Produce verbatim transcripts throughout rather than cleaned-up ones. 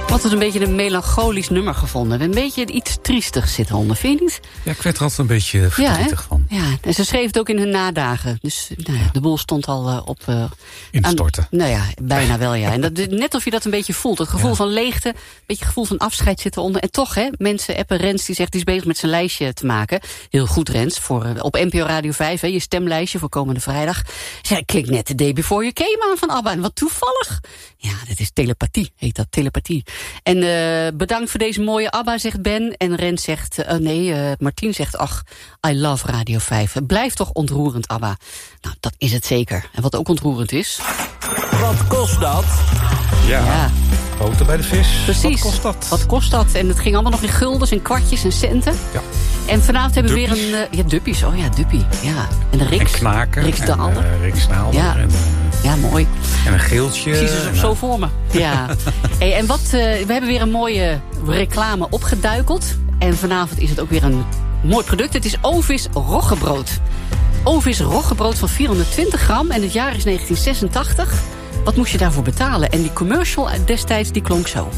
Wat is een beetje een melancholisch nummer gevonden. Een beetje iets triestigs zit eronder, vind je niet? Ja, ik werd er altijd een beetje verdrietig ja, van. Ja, en ze schreef het ook in hun nadagen. Dus nou ja, de boel stond al uh, op... Uh, Instorten. Aan, nou ja, bijna wel ja. En dat, net of je dat een beetje voelt. Het gevoel ja. van leegte, een beetje gevoel van afscheid zit eronder. En toch, hè, mensen appen Rens, die zegt, die is bezig met zijn lijstje te maken. Heel goed, Rens, voor, uh, op N P O Radio vijf, hè, je stemlijstje voor komende vrijdag. Zij klinkt net de Day Before You Came aan van ABBA. En wat toevallig. Ja, dit is telepathie, heet dat, telepathie. En uh, bedankt voor deze mooie ABBA, zegt Ben. En Rens zegt, uh, nee, uh, Martien zegt, ach, I love Radio vijf. Het blijft toch ontroerend, ABBA. Nou, dat is het zeker. En wat ook ontroerend is... Wat kost dat? Ja, ja. Boter bij de vis. Precies. Wat kost dat? Wat kost dat? En het ging allemaal nog in guldens en kwartjes en centen. Ja. En vanavond hebben we weer Duppies. een... Uh, ja, duppies. Oh ja, duppie. Ja. En de Riks. En Knaker. Riks de en Alder. uh, Riks Naalder. Ja. En, uh, ja, mooi. En een geeltje. Precies zo, zo voor me. Ja. Hey, en wat, uh, we hebben weer een mooie reclame opgeduikeld. En vanavond is het ook weer een mooi product. Het is Ovis roggebrood. Ovis roggebrood van vierhonderdtwintig gram. En het jaar is negentien zesentachtig. Wat moest je daarvoor betalen? En die commercial destijds die klonk zo.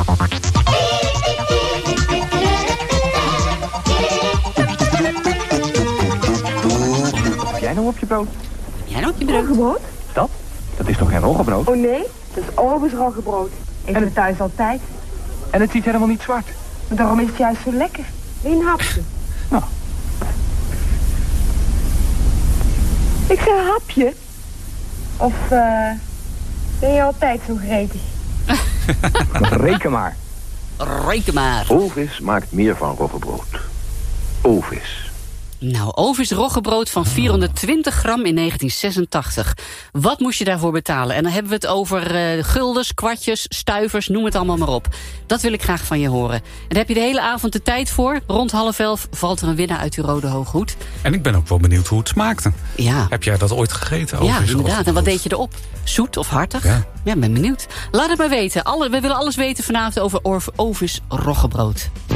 Heb jij nou op je brood? Heb jij nou op je brood? Roggebrood? Dat? Dat is toch geen roggebrood? Oh nee, dat is Ovis roggebroad. Ik heb het thuis altijd. En het ziet helemaal niet zwart. Maar daarom is het juist zo lekker. Wil je een hapje? Nou. Ik zeg hapje. Of uh, ben je altijd zo gretig? Reken maar. Reken maar. Ovis maakt meer van roggebrood. Ovis. Nou, Ovis roggebrood van vierhonderdtwintig gram in negentien zesentachtig. Wat moest je daarvoor betalen? En dan hebben we het over uh, guldens, kwartjes, stuivers, noem het allemaal maar op. Dat wil ik graag van je horen. En daar heb je de hele avond de tijd voor. Rond half elf valt er een winnaar uit uw rode hooghoed. En ik ben ook wel benieuwd hoe het smaakte. Ja. Heb jij dat ooit gegeten? Ja, inderdaad. En wat deed je erop? Zoet of hartig? Ja, ja ben benieuwd. Laat het maar weten. Alle, we willen alles weten vanavond over Ovis roggebrood.